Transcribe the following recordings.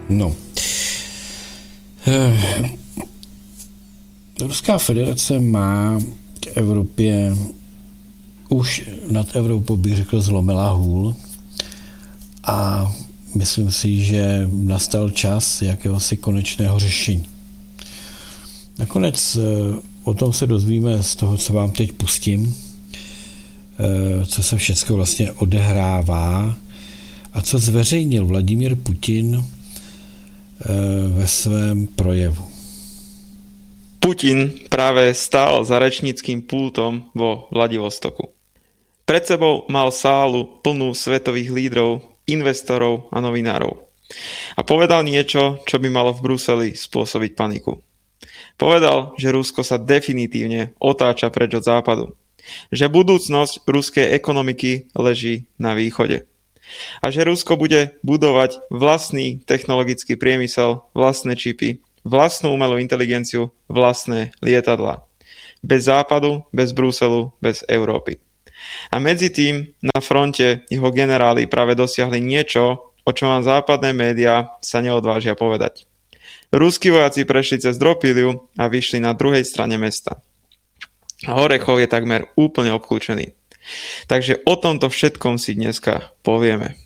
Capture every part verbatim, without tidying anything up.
No. Ruská federace má k Evropě už nad Evropou, bych řekl, zlomila hůl a myslím si, že nastal čas jakéhosi konečného řešení. Nakonec o tom se dozvíme z toho, co vám teď pustím, co se všechno vlastně odehrává a co zveřejnil Vladimír Putin ve svém projevu. Putin práve stál za rečníckym pultom vo Vladivostoku. Pred sebou mal sálu plnú svetových lídrov, investorov a novinárov. A povedal niečo, čo by malo v Bruseli spôsobiť paniku. Povedal, že Rusko sa definitívne otáča preč od západu. Že budúcnosť ruskej ekonomiky leží na východe. A že Rusko bude budovať vlastný technologický priemysel, vlastné čipy, vlastnú umelú inteligenciu, vlastné lietadlá. Bez západu, bez Bruselu, bez Európy. A medzi tým na fronte jeho generáli práve dosiahli niečo, o čom vám západné médiá sa neodvážia povedať. Ruskí vojaci prešli cez Dropiliu a vyšli na druhej strane mesta. A Orechov je takmer úplne obklúčený. Takže o tomto všetkom si dneska povieme.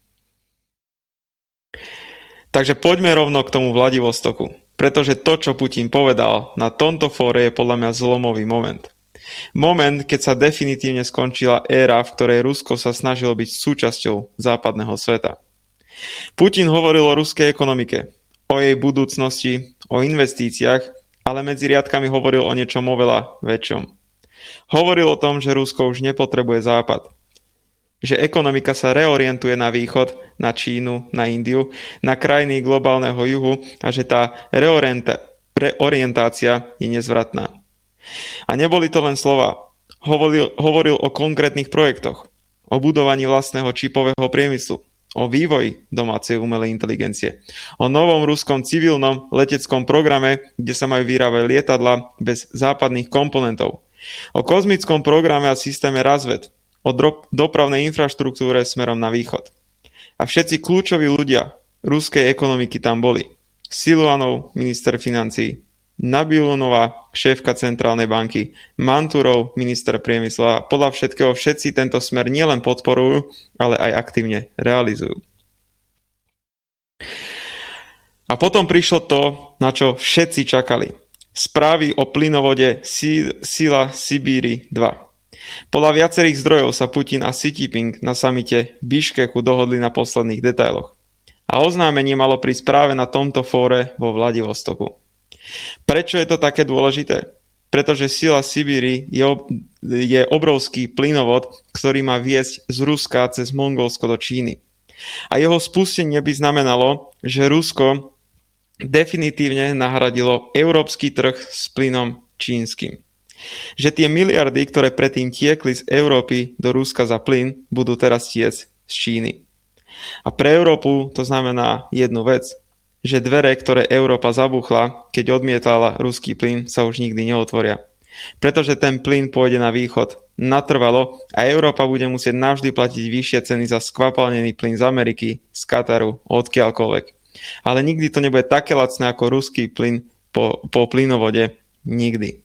Takže poďme rovno k tomu Vladivostoku. Pretože to, čo Putin povedal na tomto fóre, je podľa mňa zlomový moment. Moment, keď sa definitívne skončila éra, v ktorej Rusko sa snažilo byť súčasťou západného sveta. Putin hovoril o ruskej ekonomike, o jej budúcnosti, o investíciách, ale medzi riadkami hovoril o niečom oveľa väčšom. Hovoril o tom, že Rusko už nepotrebuje západ. Že ekonomika sa reorientuje na východ, na Čínu, na Indiu, na krajiny globálneho juhu a že tá reorienta- reorientácia je nezvratná. A neboli to len slova. Hovoril, hovoril o konkrétnych projektoch, o budovaní vlastného čipového priemyslu, o vývoji domácej umelej inteligencie, o novom ruskom civilnom leteckom programe, kde sa majú vyrábať lietadla bez západných komponentov, o kozmickom programe a systéme Razved, o dopravnej infraštruktúre smerom na východ. A všetci kľúčoví ľudia ruskej ekonomiky tam boli. Siluanov, minister financií, Nabiulová, šéfka centrálnej banky, Manturov, minister priemyslu a podľa všetkého všetci tento smer nielen podporujú, ale aj aktívne realizujú. A potom prišlo to, na čo všetci čakali. Správy o plynovode Sila Sibíri dva. Podľa viacerých zdrojov sa Putin a Xi Jinping na samite v Biškeku dohodli na posledných detailoch. A oznámenie malo prísť práve na tomto fóre vo Vladivostoku. Prečo je to také dôležité? Pretože Sila Sibíri je, ob- je obrovský plynovod, ktorý má viesť z Ruska cez Mongolsko do Číny. A jeho spustenie by znamenalo, že Rusko definitívne nahradilo európsky trh s plynom čínskym. Že tie miliardy, ktoré predtým tiekli z Európy do Ruska za plyn, budú teraz tiec z Číny. A pre Európu to znamená jednu vec, že dvere, ktoré Európa zabuchla, keď odmietala ruský plyn, sa už nikdy neotvoria. Pretože ten plyn pôjde na východ natrvalo a Európa bude musieť navždy platiť vyššie ceny za skvapalnený plyn z Ameriky, z Kataru, odkiaľkoľvek. Ale nikdy to nebude také lacné ako ruský plyn po, po plynovode. Nikdy.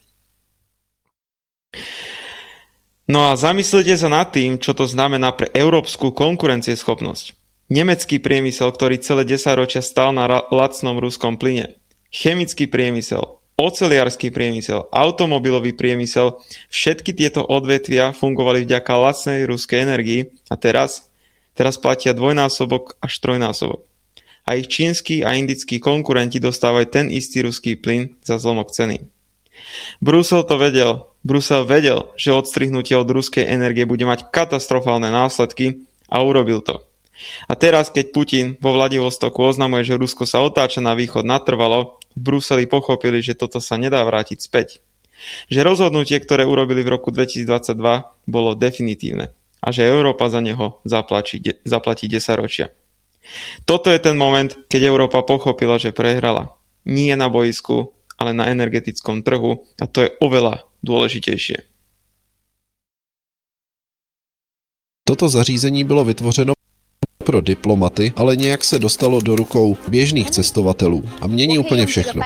No a zamyslite sa nad tým, čo to znamená pre európsku konkurencieschopnosť. Nemecký priemysel, ktorý celé desaťročia stál na lacnom ruskom plyne. Chemický priemysel, oceliarsky priemysel, automobilový priemysel, všetky tieto odvetvia fungovali vďaka lacnej ruskej energii a teraz, teraz platia dvojnásobok až trojnásobok. A ich čínsky a indickí konkurenti dostávajú ten istý ruský plyn za zlomok ceny. Brusel to vedel. Brusel vedel, že odstrihnutie od ruskej energie bude mať katastrofálne následky a urobil to. A teraz, keď Putin vo Vladivostoku oznamuje, že Rusko sa otáča na východ natrvalo, v Bruseli pochopili, že toto sa nedá vrátiť späť. Že rozhodnutie, ktoré urobili v roku dvetisícdvadsaťdva, bolo definitívne a že Európa za neho zaplatí, zaplatí desaťročia. Toto je ten moment, keď Európa pochopila, že prehrala. Nie na boisku, ale na energetickom trhu a to je oveľa dôležitejšie. Toto zařízení bylo vytvořeno pro diplomaty, ale nějak se dostalo do rukou běžných cestovatelů a mění úplně všechno.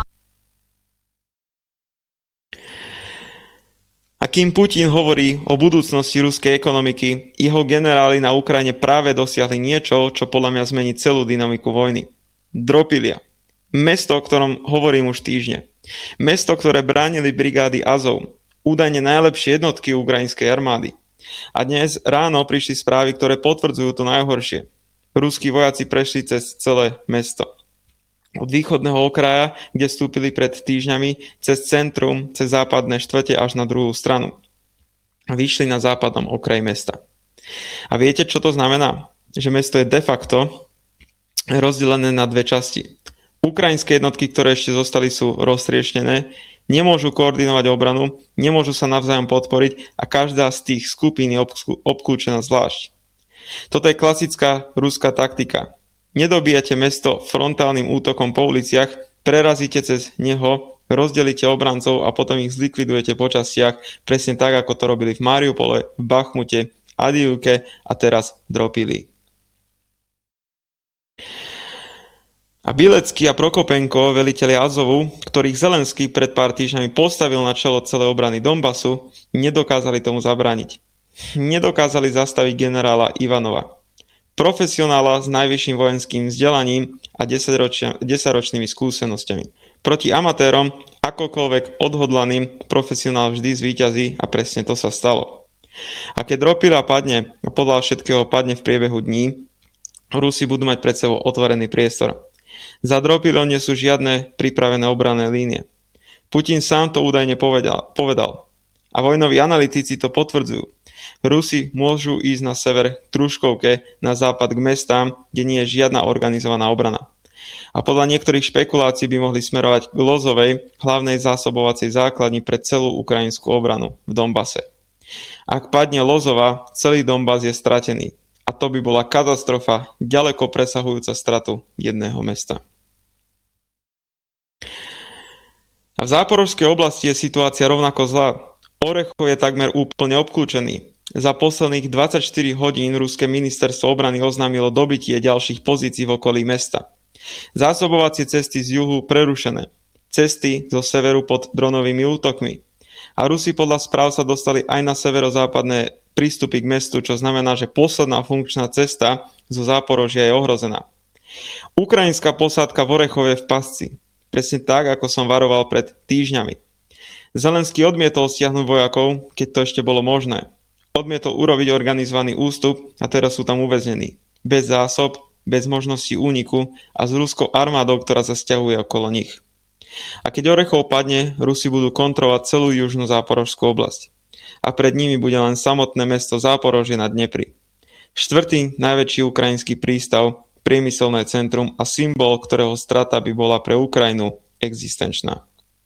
A kým Putin hovorí o budúcnosti ruskej ekonomiky, jeho generáli na Ukrajine práve dosiahli niečo, čo podľa mňa zmení celú dynamiku vojny. Dropilia. Mesto, o ktorom hovorím už týždne. Mesto, ktoré bránili brigády Azov. Údajne najlepšie jednotky ukrajinskej armády. A dnes ráno prišli správy, ktoré potvrdzujú to najhoršie. Ruskí vojaci prešli cez celé mesto. Od východného okraja, kde vstúpili pred týždňami, cez centrum, cez západné štvrte až na druhú stranu. A vyšli na západnom okraji mesta. A viete, čo to znamená? Že mesto je de facto rozdelené na dve časti. Ukrajinské jednotky, ktoré ešte zostali, sú roztrieštené, nemôžu koordinovať obranu, nemôžu sa navzájom podporiť a každá z tých skupín je obklúčená zvlášť. Toto je klasická ruská taktika. Nedobíjate mesto frontálnym útokom po uliciach, prerazíte cez neho, rozdelíte obrancov a potom ich zlikvidujete po častiach, presne tak, ako to robili v Mariupole, v Bachmute, Avdiivke a teraz Dropili. A Bilecký a Prokopenko, veliteľi Azovu, ktorých Zelenský pred pár týždňami postavil na čelo celé obrany Donbasu, nedokázali tomu zabrániť. Nedokázali zastaviť generála Ivanova. Profesionála s najvyšším vojenským vzdelaním a desaťročnými skúsenosťami. Proti amatérom, akokoľvek odhodlaným, profesionál vždy zvíťazí a presne to sa stalo. A keď Dropila padne, a podľa všetkého padne v priebehu dní, Rusi budú mať pred sebou otvorený priestor. Za Dropilou nie sú žiadne pripravené obranné línie. Putin sám to údajne povedal, povedal. A vojnoví analytici to potvrdzujú. Rusi môžu ísť na sever k Truškovke, na západ k mestám, kde nie je žiadna organizovaná obrana. A podľa niektorých špekulácií by mohli smerovať k Lozovej, hlavnej zásobovacej základni pre celú ukrajinskú obranu v Donbase. Ak padne Lozova, celý Donbas je stratený. A to by bola katastrofa, ďaleko presahujúca stratu jedného mesta. A v Záporožskej oblasti je situácia rovnako zlá. Orechov je takmer úplne obklúčený. Za posledných dvadsaťštyri hodín ruské ministerstvo obrany oznámilo dobitie ďalších pozícií v okolí mesta. Zásobovacie cesty z juhu prerušené. Cesty zo severu pod dronovými útokmi. A Rusi podľa správ sa dostali aj na severozápadné prístupy k mestu, čo znamená, že posledná funkčná cesta zo Záporožia je ohrozená. Ukrajinská posádka v Orechove je v pasci. Presne tak, ako som varoval pred týždňami. Zelenský odmietol stiahnuť vojakov, keď to ešte bolo možné. Odmietol urobiť organizovaný ústup a teraz sú tam uväznení. Bez zásob, bez možnosti úniku a s ruskou armádou, ktorá sa sťahuje okolo nich. A keď Orechov padne, Rusi budú kontrolovať celú južnú záporožskú oblasť. A pred nimi bude len samotné mesto Záporožie na Dnepri. Štvrtý najväčší ukrajinský prístav, priemyselné centrum a symbol, ktorého strata by bola pre Ukrajinu existenčná.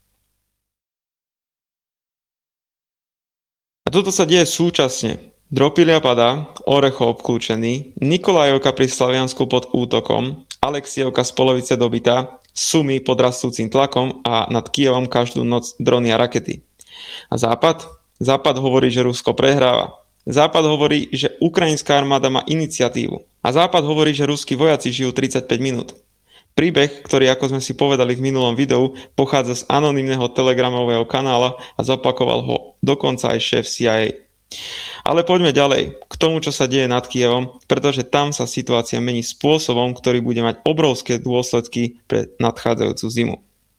A toto sa deje súčasne. Dropilia padá, Orechov obklúčený, Nikolajovka pri Slaviansku pod útokom, Alexievka z polovice dobitá, Sumy pod rastúcim tlakom a nad Kyjevom každú noc drony a rakety. A Západ? Západ hovorí, že Rusko prehráva. Západ hovorí, že ukrajinská armáda má iniciatívu. A Západ hovorí, že ruskí vojaci žijú tridsaťpäť minút. Príbeh, ktorý, ako sme si povedali v minulom videu, pochádza z anonymného telegramového kanála a zopakoval ho dokonca aj šéf C I A. Ale poďme ďalej k tomu, čo sa deje nad Kyjevom, pretože tam sa situácia mení spôsobom, ktorý bude mať obrovské dôsledky pre nadchádzajúcu zimu.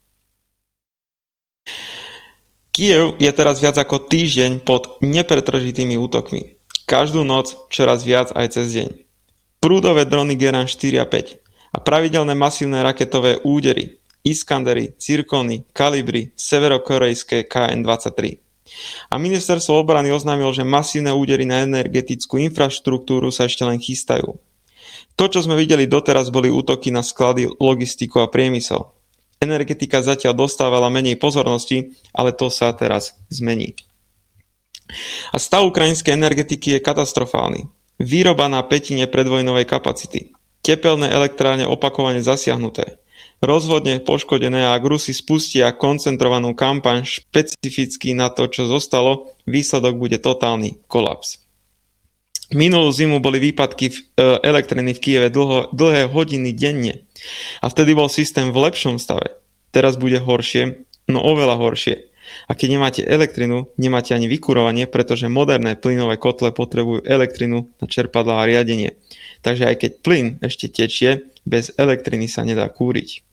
Kyjev je teraz viac ako týždeň pod nepretržitými útokmi. Každú noc čoraz viac aj cez deň. Prúdové drony Geran štyri a päť a pravidelné masívne raketové údery Iskandery, Cirkony, Kalibry, severokorejské K N dvadsaťtri. A ministerstvo obrany oznámilo, že masívne údery na energetickú infraštruktúru sa ešte len chystajú. To, čo sme videli doteraz, boli útoky na sklady, logistiku a priemysel. Energetika zatiaľ dostávala menej pozornosti, ale to sa teraz zmení. A stav ukrajinskej energetiky je katastrofálny. Výroba na pätine predvojnovej kapacity. Tepelné elektrárne opakovane zasiahnuté. Rozvodne poškodené a ak Rusi spustia koncentrovanú kampaň špecificky na to, čo zostalo, výsledok bude totálny kolaps. Minulú zimu boli výpadky v, e, elektriny v Kieve dlho, dlhé hodiny denne a vtedy bol systém v lepšom stave. Teraz bude horšie, no oveľa horšie. A keď nemáte elektrinu, nemáte ani vykurovanie, pretože moderné plynové kotle potrebujú elektrinu na čerpadlá a riadenie. Takže aj keď plyn ešte tečie, bez elektriny sa nedá kúriť.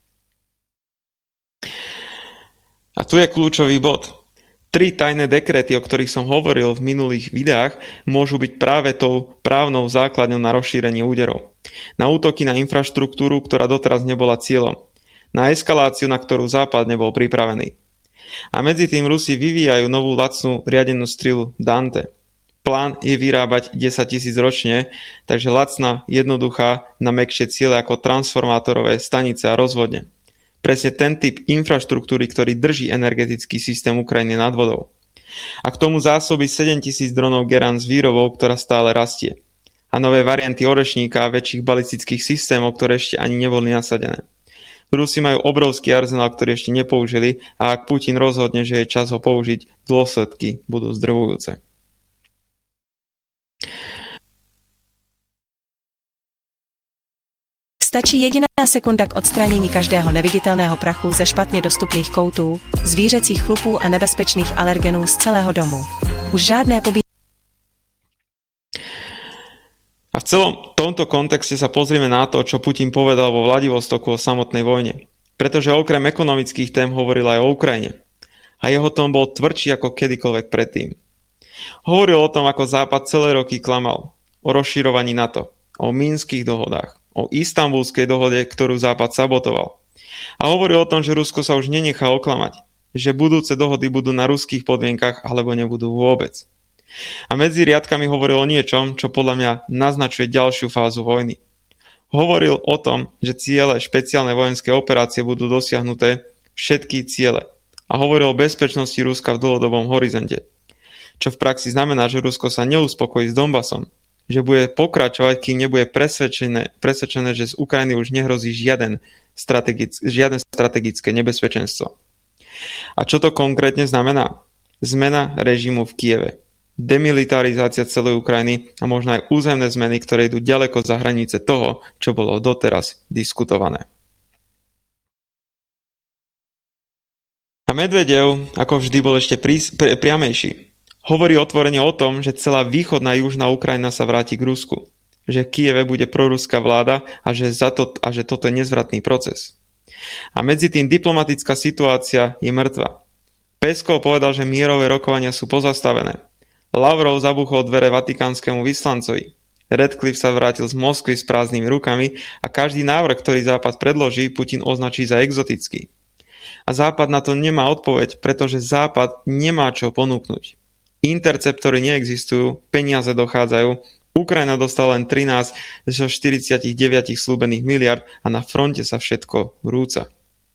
A tu je kľúčový bod. Tri tajné dekréty, o ktorých som hovoril v minulých videách, môžu byť práve tou právnou základňou na rozšírenie úderov. Na útoky na infraštruktúru, ktorá doteraz nebola cieľom. Na eskaláciu, na ktorú Západ nebol pripravený. A medzi tým Rusi vyvíjajú novú lacnú riadenú strielu Dante. Plán je vyrábať desaťtisíc ročne, takže lacná, jednoduchá na mäkšie ciele ako transformátorové stanice a rozvodne. Presne ten typ infraštruktúry, ktorý drží energetický systém Ukrajiny nad vodou. A k tomu zásoby sedemtisíc dronov Geran s výrobou, ktorá stále rastie. A nové varianty orešníka a väčších balistických systémov, ktoré ešte ani neboli nasadené. Rusi majú obrovský arzenál, ktorý ešte nepoužili a ak Putin rozhodne, že je čas ho použiť, dôsledky budú zdrvujúce. Stačí jediná sekunda k odstranění každého neviditelného prachu ze špatně dostupných koutů, zvířecích chlupů a nebezpečných alergenů z celého domu. Už žádné pobí... A v celom tomto kontexte sa pozrieme na to, čo Putin povedal vo Vladivostoku o samotnej vojne. Pretože okrem ekonomických tém hovoril aj o Ukrajine. A jeho tón bol tvrdší ako kedykoľvek predtým. Hovoril o tom, ako Západ celé roky klamal. O rozširovaní NATO, o minských dohodách, o Istanbulskej dohode, ktorú Západ sabotoval. A hovoril o tom, že Rusko sa už nenechá oklamať, že budúce dohody budú na ruských podmienkach alebo nebudú vôbec. A medzi riadkami hovoril o niečom, čo podľa mňa naznačuje ďalšiu fázu vojny. Hovoril o tom, že ciele špeciálnej vojenské operácie budú dosiahnuté všetky ciele. A hovoril o bezpečnosti Ruska v dlhodobom horizonte. Čo v praxi znamená, že Rusko sa neuspokojí s Donbasom, že bude pokračovať, kým nebude presvedčené, presvedčené, že z Ukrajiny už nehrozí žiaden strategic, žiadne strategické nebezpečenstvo. A čo to konkrétne znamená? Zmena režimu v Kieve, demilitarizácia celej Ukrajiny a možno aj územné zmeny, ktoré idú ďaleko za hranice toho, čo bolo doteraz diskutované. A Medvedev, ako vždy, bol ešte pri, pri, priamejší. Hovorí otvorene o tom, že celá východná južná Ukrajina sa vráti k Rusku, že v Kieve bude proruská vláda a že, za to, a že toto je nezvratný proces. A medzi tým diplomatická situácia je mŕtva. Peskov povedal, že mierové rokovania sú pozastavené. Lavrov zabuchol dvere vatikánskemu vyslancovi. Radcliffe sa vrátil z Moskvy s prázdnymi rukami a každý návrh, ktorý Západ predloží, Putin označí za exotický. A Západ na to nemá odpoveď, pretože Západ nemá čo ponúknuť. Interceptory neexistujú, peniaze dochádzajú, Ukrajina dostala len trinásť zo štyridsaťdeväť slúbených miliard a na fronte sa všetko rúca.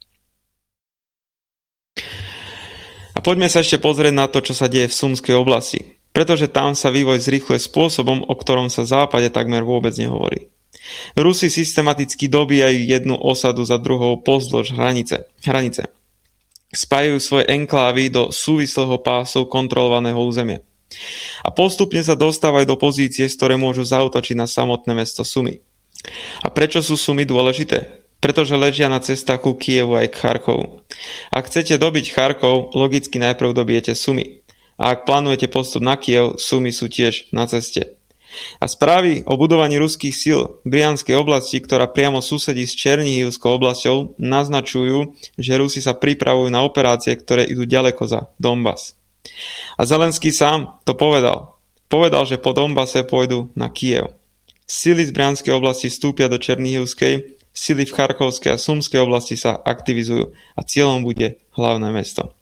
A poďme sa ešte pozrieť na to, čo sa deje v Sumskej oblasti, pretože tam sa vývoj zrýchluje spôsobom, o ktorom sa v Západe takmer vôbec nehovorí. Rusi systematicky dobíjajú jednu osadu za druhou pozdĺž hranice. hranice. Spájajú svoje enklávy do súvislého pásu kontrolovaného územia. A postupne sa dostávajú do pozície, z ktoré môžu zaútočiť na samotné mesto Sumy. A prečo sú Sumy dôležité? Pretože ležia na cestách ku Kievu aj k Charkovu. Ak chcete dobiť Charkov, logicky najprv dobijete Sumy. A ak plánujete postup na Kiev, Sumy sú tiež na ceste. A správy o budovaní ruských síl v Brianskej oblasti, ktorá priamo susedí s Černihivskou oblasťou, naznačujú, že Rusi sa pripravujú na operácie, ktoré idú ďaleko za Donbas. A Zelenský sám to povedal. Povedal, že po Donbase pôjdu na Kiev. Sily z Brianskej oblasti vstúpia do Černihivskej, sily v Charkovskej a Sumskej oblasti sa aktivizujú a cieľom bude hlavné mesto.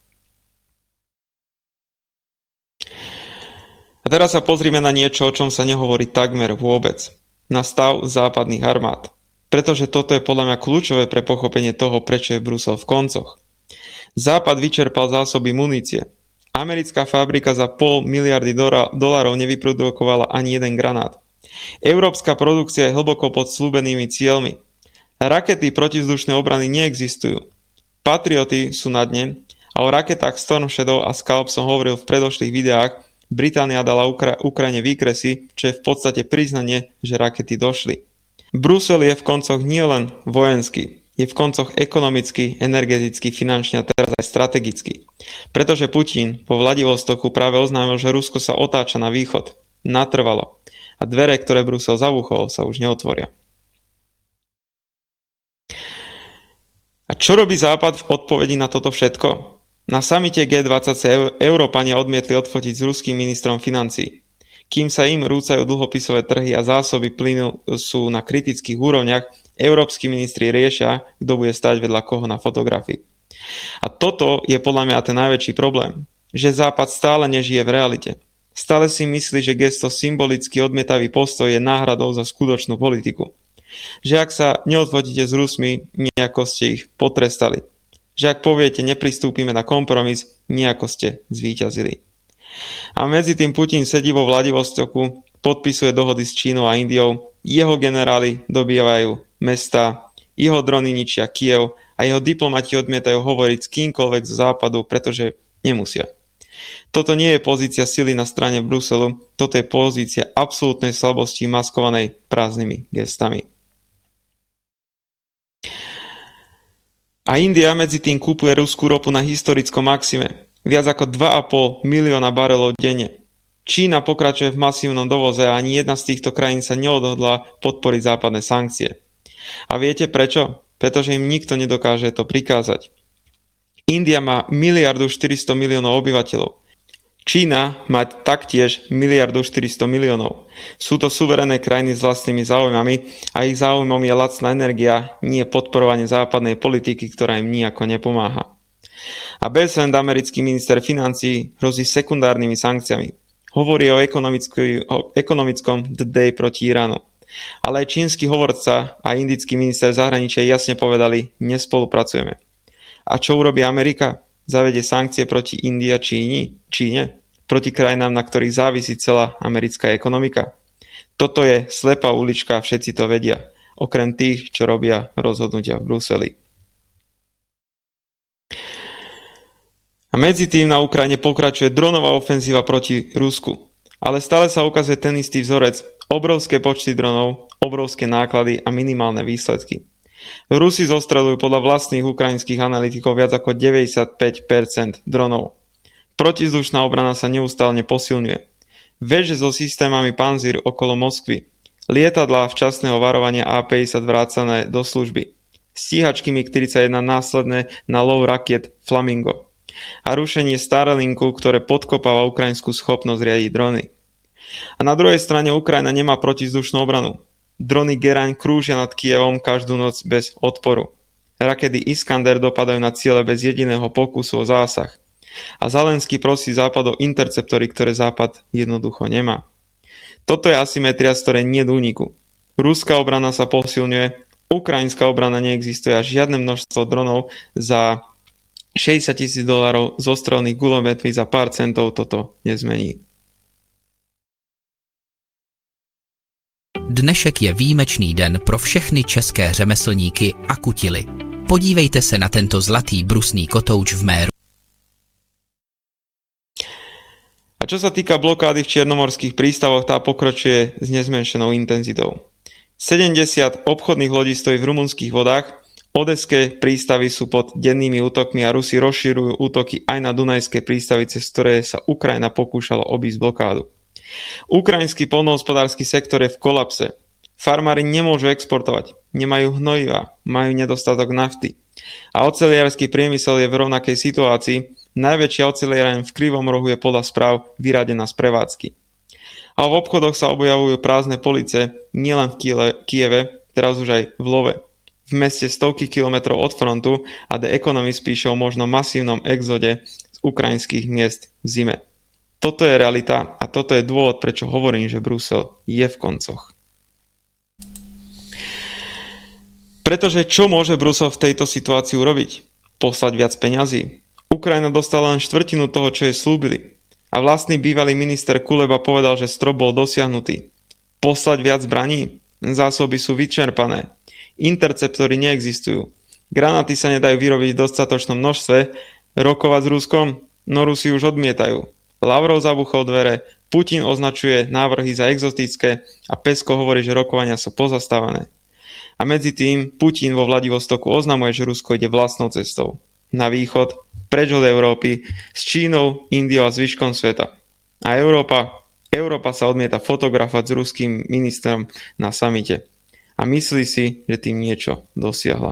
A teraz sa pozrime na niečo, o čom sa nehovorí takmer vôbec. Na stav západných armád. Pretože toto je podľa mňa kľúčové pre pochopenie toho, prečo je Brusel v koncoch. Západ vyčerpal zásoby munície. Americká fabrika za pol miliardy dolárov nevyprodukovala ani jeden granát. Európska produkcia je hlboko pod sľúbenými cieľmi. Rakety protivzdušnej obrany neexistujú. Patrioty sú na dne a o raketách Storm Shadow a Scalp som hovoril v predošlých videách, Británia dala Ukra- Ukrajine výkresy, čo je v podstate priznanie, že rakety došli. Brusel je v koncoch nielen vojenský, je v koncoch ekonomicky, energeticky, finančne a teraz aj strategicky. Pretože Putin vo Vladivostoku práve oznámil, že Rusko sa otáča na východ. Natrvalo. A dvere, ktoré Brusel zavúchol, sa už neotvoria. A čo robí Západ v odpovedi na toto všetko? Na samite gé dvadsať sa Európania odmietli odfotiť s ruským ministrom financií. Kým sa im rúcajú dlhopisové trhy a zásoby plynu sú na kritických úrovniach, európski ministri riešia, kto bude stať vedľa koho na fotografii. A toto je podľa mňa ten najväčší problém, že Západ stále nežije v realite. Stále si myslí, že gesto symbolicky odmietavý postoj je náhradou za skutočnú politiku. Že ak sa neodfotíte s Rusmi, nejako ste ich potrestali. Že ak poviete, nepristúpime na kompromis, nejako ste zvíťazili. A medzi tým Putin sedí vo Vladivostoku, podpisuje dohody s Čínou a Indiou, jeho generáli dobývajú mesta, jeho drony ničia Kyjev a jeho diplomati odmietajú hovoriť s kýmkoľvek z západu, pretože nemusia. Toto nie je pozícia sily na strane Bruselu, toto je pozícia absolútnej slabosti maskovanej prázdnymi gestami. A India medzi tým kúpuje ruskú ropu na historickom maxime. Viac ako dva a pol milióna barelov denne. Čína pokračuje v masívnom dovoze a ani jedna z týchto krajín sa neodhodla podporiť západné sankcie. A viete prečo? Pretože im nikto nedokáže to prikázať. India má miliardu štyristo miliónov obyvateľov. Čína má taktiež miliardu štyristo miliónov. Sú to suverénne krajiny s vlastnými záujmami a ich záujmom je lacná energia, nie podporovanie západnej politiky, ktorá im nijako nepomáha. A Bessent, americký minister financií, hrozí sekundárnymi sankciami. Hovorí o, o ekonomickom the day proti Iránu. Ale aj čínsky hovorca a indický minister zahraničia jasne povedali, nespolupracujeme. A čo urobí Amerika? Zavedie sankcie proti Indii a Číni, Číne? Proti krajinám, na ktorých závisí celá americká ekonomika? Toto je slepá ulička, všetci to vedia. Okrem tých, čo robia rozhodnutia v Bruseli. A medzi tým na Ukrajine pokračuje dronová ofenzíva proti Rusku. Ale stále sa ukazuje ten istý vzorec. Obrovské počty dronov, obrovské náklady a minimálne výsledky. Rusi zostreľujú podľa vlastných ukrajinských analytikov viac ako deväťdesiatpäť percent dronov. Protizdušná obrana sa neustále posilňuje. Veže so systémami Panzír okolo Moskvy. Lietadlá včasného varovania á päťdesiat vrácané do služby. Stíhačky mig tridsaťjeden následné na lov rakiet Flamingo. A rušenie Starlinku, ktoré podkopáva ukrajinskú schopnosť riadiť drony. A na druhej strane Ukrajina nemá protizdušnú obranu. Drony Geraň krúžia nad Kyjevom každú noc bez odporu. Rakety Iskander dopadajú na ciele bez jediného pokusu o zásah. A Zelenský prosí Západ o interceptory, ktoré Západ jednoducho nemá. Toto je asymetria, z ktorej nie je úniku. Ruská obrana sa posilňuje, ukrajinská obrana neexistuje a žiadne množstvo dronov za šesťdesiat tisíc dolárov zo strelných gulometví za pár centov toto nezmení. Dnešek je výjimečný den pro všechny české řemeslníky a kutily. Podívejte se na tento zlatý brusný kotouč v méru. A čo sa týka blokády v čiernomorských prístavoch, tá pokračuje s nezmenšenou intenzitou. sedemdesiat obchodných lodí stojí v rumunských vodách, odeské prístavy sú pod dennými útokmi a Rusi rozširujú útoky aj na dunajské prístavy, cez ktoré sa Ukrajina pokúšala obísť blokádu. Ukrajinský poľnohospodársky sektor je v kolapse. Farmári nemôžu exportovať, nemajú hnojivá, majú nedostatok nafty. A oceliarsky priemysel je v rovnakej situácii. Najväčšia oceliareň v Krivom rohu je podľa správ vyradená z prevádzky. A v obchodoch sa objavujú prázdne police, nielen v Kyjeve, teraz už aj v Love. V meste stovky kilometrov od frontu a The Economist píše o možno masívnom exode z ukrajinských miest v zime. Toto je realita a toto je dôvod, prečo hovorím, že Brusel je v koncoch. Pretože čo môže Brusel v tejto situácii urobiť? Poslať viac peňazí. Ukrajina dostala len štvrtinu toho, čo jej slúbili. A vlastný bývalý minister Kuleba povedal, že strop bol dosiahnutý. Poslať viac zbraní? Zásoby sú vyčerpané. Interceptory neexistujú. Granáty sa nedajú vyrobiť v dostatočnom množstve. Rokovať s Ruskom? No Rusi už odmietajú. Lavrov zabuchol dvere, Putin označuje návrhy za exotické a Peskov hovorí, že rokovania sú pozastávané. A medzi tým Putin vo Vladivostoku oznamuje, že Rusko ide vlastnou cestou. Na východ, preč od Európy, s Čínou, Indiou a zvyškom sveta. A Európa, Európa sa odmieta fotografovať s ruským ministrom na samite. A myslí si, že tým niečo dosiahla.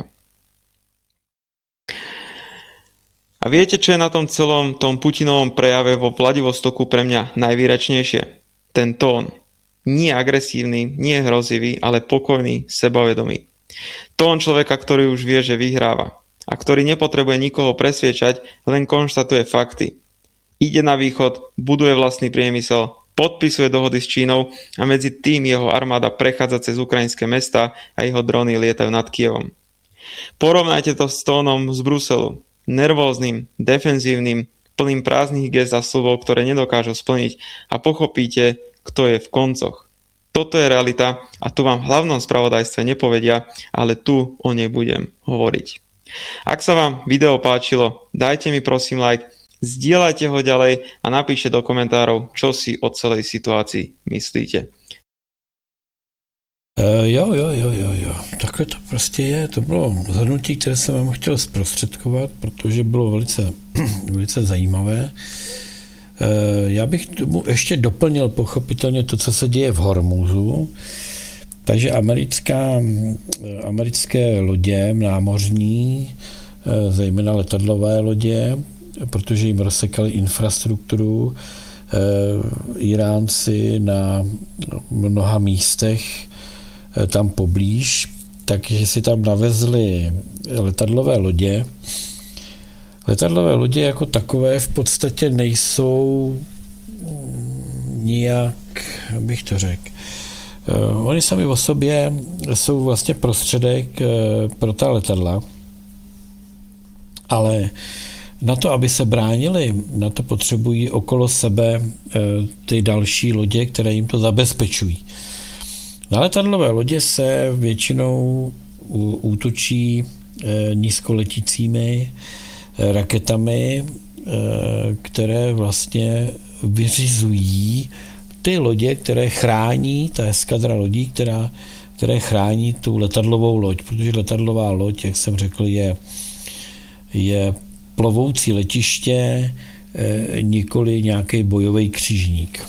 A viete, čo je na tom celom tom Putinovom prejave vo Vladivostoku pre mňa najvýračnejšie? Ten tón. Nie agresívny, nie hrozivý, ale pokojný, sebavedomý. Tón človeka, ktorý už vie, že vyhráva. A ktorý nepotrebuje nikoho presviečať, len konštatuje fakty. Ide na východ, buduje vlastný priemysel, podpisuje dohody s Čínou a medzi tým jeho armáda prechádza cez ukrajinské mestá a jeho drony lietajú nad Kyjevom. Porovnajte to s tónom z Bruselu. Nervóznym, defenzívnym, plným prázdnych gest a slov, ktoré nedokážu splniť a pochopíte, kto je v koncoch. Toto je realita a tu vám v hlavnom spravodajstve nepovedia, ale tu o nej budem hovoriť. Ak sa vám video páčilo, dajte mi prosím like, zdieľajte ho ďalej a napíšte do komentárov, čo si o celej situácii myslíte. Uh, jo, jo, jo, jo, jo. Takhle to prostě je. To bylo zhrnutí, které jsem vám chtěl zprostředkovat, protože bylo velice, velice zajímavé. Uh, já bych tomu ještě doplnil pochopitelně to, co se děje v Hormuzu. Takže americká, americké lodě námořní, uh, zejména letadlové lodě, protože jim rozsekali infrastrukturu, uh, Iránci na mnoha místech tam poblíž, takže si tam navezli letadlové lodě. Letadlové lodě jako takové v podstatě nejsou nijak, bych to řekl. Oni sami o sobě jsou vlastně prostředek pro ta letadla, ale na to, aby se bránili, na to potřebují okolo sebe ty další lodě, které jim to zabezpečují. Na letadlové lodě se většinou útočí nízkoletícími raketami, které vlastně vyřizují ty lodě, které chrání, ta eskadra lodí, která, které chrání tu letadlovou loď, protože letadlová loď, jak jsem řekl, je, je plovoucí letiště, nikoli nějaký bojový křižník.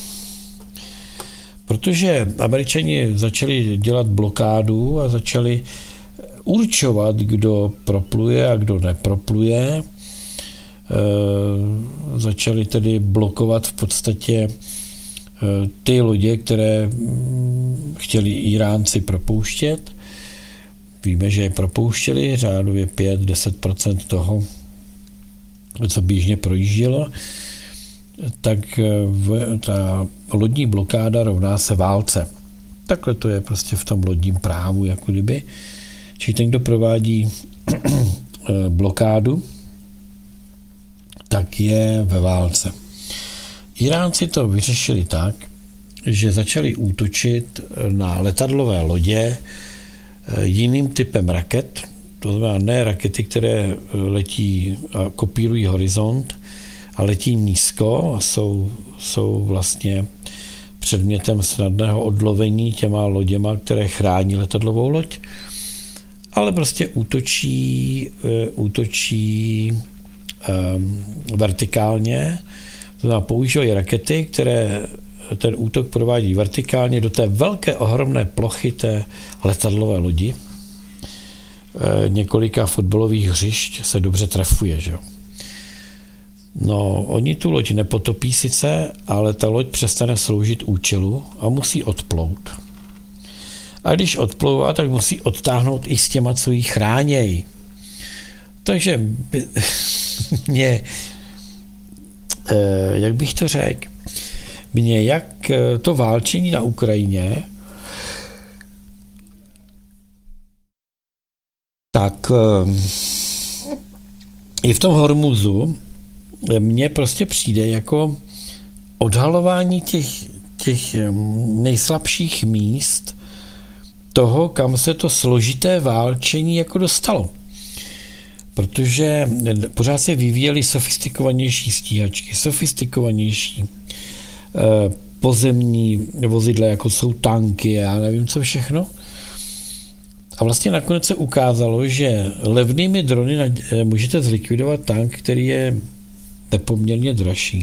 Protože Američani začali dělat blokádu a začali určovat, kdo propluje a kdo nepropluje. E, začali tedy blokovat v podstatě e, ty lodě, které chtěli Iránci propouštět. Víme, že je propouštěli řádově pět až deset procent toho, co běžně projíždělo. Tak ta lodní blokáda rovná se válce. Takhle to je prostě v tom lodním právu, jako kdyby. Čili ten, kdo provádí blokádu, tak je ve válce. Iránci to vyřešili tak, že začali útočit na letadlové lodě jiným typem raket, to znamená ne rakety, které letí a kopírují horizont, a letí nízko a jsou, jsou vlastně předmětem snadného odlovení těma loděma, které chrání letadlovou loď, ale prostě útočí, útočí um, vertikálně, to znamená používají rakety, které ten útok provádí vertikálně do té velké ohromné plochy té letadlové lodi. E, několika fotbalových hřišť se dobře trefuje, že jo. No, oni tu loď nepotopí sice, ale ta loď přestane sloužit účelu a musí odplout. A když odplouvá, tak musí odtáhnout i s těma, co jí chránějí. Takže mě, jak bych to řekl, mě jak to válčení na Ukrajině, tak i v tom Hormuzu mně prostě přijde jako odhalování těch, těch nejslabších míst toho, kam se to složité válčení jako dostalo. protože pořád se vyvíjely sofistikovanější stíhačky, sofistikovanější eh, pozemní vozidla, jako jsou tanky, já nevím co všechno. A vlastně nakonec se ukázalo, že levnými drony můžete zlikvidovat tank, který je nepoměrně dražší.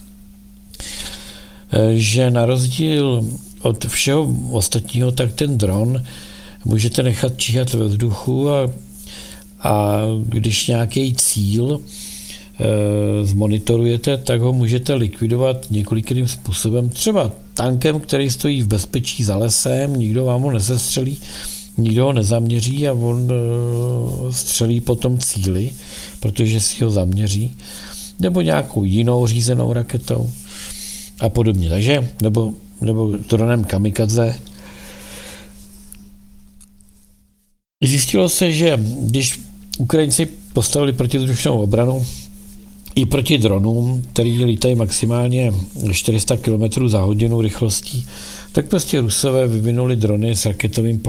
Že na rozdíl od všeho ostatního, tak ten dron můžete nechat číhat ve vzduchu a, a když nějaký cíl e, zmonitorujete, tak ho můžete likvidovat několikrým způsobem. Třeba tankem, který stojí v bezpečí za lesem, nikdo vám ho nezastřelí, nikdo ho nezaměří a on e, střelí po tom cíli, protože si ho zaměří, nebo nějakou jinou řízenou raketou a podobně. Takže, nebo, nebo dronem kamikadze. Zjistilo se, že když Ukrajinci postavili protizdušnou obranu i proti dronům, který lítají maximálně čtyři sta kilometrů za hodinu rychlostí, tak prostě Rusové vyvinuli drony s raketovým